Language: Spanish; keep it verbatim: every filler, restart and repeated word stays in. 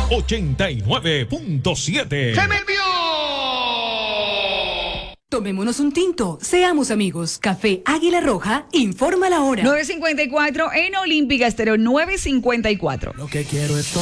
ochenta y nueve punto siete. ¡Se me envió! Tomémonos un tinto, seamos amigos. Café Águila Roja, informa la hora. nueve cincuenta y cuatro en Olímpica Estéreo, nueve cincuenta y cuatro. Lo que quiero es